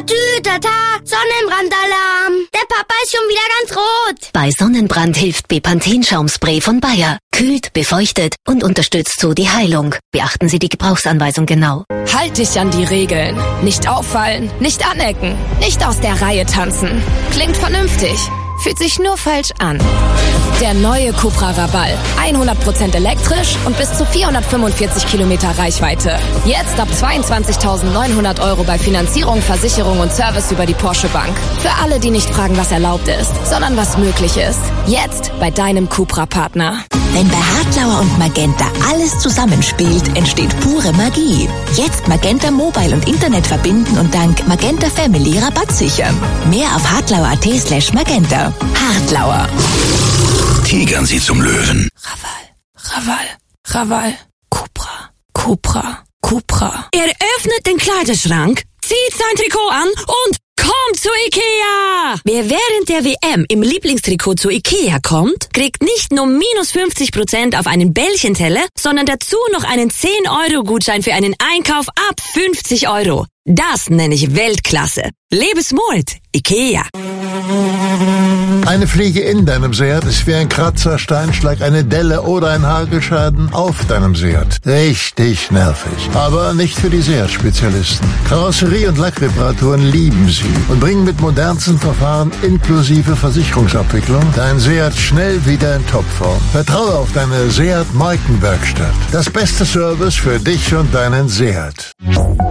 Tütata, Sonnenbrandalarm. Der Papa ist schon wieder ganz rot. Bei Sonnenbrand hilft Bepanthen-Schaumspray von Bayer. Kühlt, befeuchtet und unterstützt so die Heilung. Beachten Sie die Gebrauchsanweisung genau. Halt dich an die Regeln. Nicht auffallen, nicht anecken, nicht aus der Reihe tanzen. Klingt vernünftig, fühlt sich nur falsch an. Der neue Cupra Raval. 100% elektrisch und bis zu 445 Kilometer Reichweite. Jetzt ab 22.900 € bei Finanzierung, Versicherung und Service über die Porsche Bank. Für alle, die nicht fragen, was erlaubt ist, sondern was möglich ist. Jetzt bei deinem Cupra-Partner. Wenn bei Hartlauer und Magenta alles zusammenspielt, entsteht pure Magie. Jetzt Magenta Mobile und Internet verbinden und dank Magenta Family Rabatt sichern. Mehr auf hartlauer.at/magenta. Hartlauer. Tigern Sie zum Löwen. Raval. Cupra. Er öffnet den Kleiderschrank, zieht sein Trikot an und kommt zu Ikea! Wer während der WM im Lieblingstrikot zu Ikea kommt, kriegt nicht nur minus 50% auf einen Bällchenteller, sondern dazu noch einen 10-Euro-Gutschein für einen Einkauf ab 50 €. Das nenne ich Weltklasse. Lebe smart, Ikea. Eine Fliege in deinem Seat ist wie ein Kratzer, Steinschlag, eine Delle oder ein Hagelschaden auf deinem Seat. Richtig nervig. Aber nicht für die Seat-Spezialisten. Karosserie- und Lackreparaturen lieben sie und bringen mit modernsten Verfahren inklusive Versicherungsabwicklung dein Seat schnell wieder in Topform. Vertraue auf deine Seat-Markenwerkstatt. Das beste Service für dich und deinen Seat.